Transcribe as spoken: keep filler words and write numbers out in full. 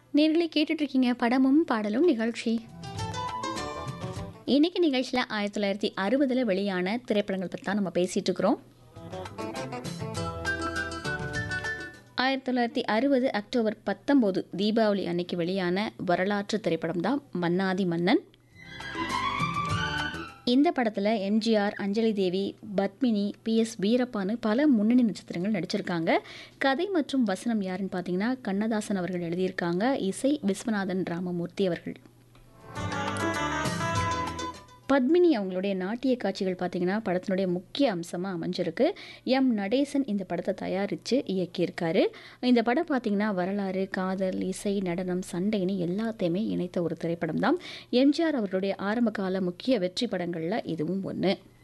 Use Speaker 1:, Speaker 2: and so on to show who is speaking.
Speaker 1: நேர்களே கேட்டுட்டு இருக்கீங்க படமும் பாடலும் நிகழ்ச்சி. இன்னைக்கு நிகழ்ச்சியில் ஆயிரத்தி தொள்ளாயிரத்தி அறுபதுல வெளியான திரைப்படங்கள் பற்றி தான் நம்ம பேசிட்டு இருக்கிறோம். ஆயிரத்தி தொள்ளாயிரத்தி அறுபது அக்டோபர் பத்தொம்போது தீபாவளி அன்னைக்கு வெளியான வரலாற்று திரைப்படம் தான் மன்னாதி மன்னன். இந்த படத்தில் எம்ஜிஆர், அஞ்சலி தேவி, பத்மினி, பி எஸ் வீரப்பான்னு பல முன்னணி நட்சத்திரங்கள் நடிச்சிருக்காங்க. கதை மற்றும் வசனம் யாருன்னு பார்த்தீங்கன்னா கண்ணதாசன் அவர்கள் எழுதியிருக்காங்க. இசை விஸ்வநாதன் ராமமூர்த்தி அவர்கள். பத்மினி அவங்களுடைய நாட்டிய காட்சிகள் பார்த்தீங்கன்னா படத்தினுடைய முக்கிய அம்சமாக அமைஞ்சிருக்கு. எம் நடேசன் இந்த படத்தை தயாரித்து இயக்கியிருக்காரு. இந்த படம் பார்த்தீங்கன்னா வரலாறு, காதல், இசை, நடனம், சண்டைன்னு எல்லாத்தையுமே இணைத்த ஒரு திரைப்படம் தான். எம்ஜிஆர் அவர்களுடைய ஆரம்பகால முக்கிய வெற்றி படங்களில் இதுவும் ஒன்று.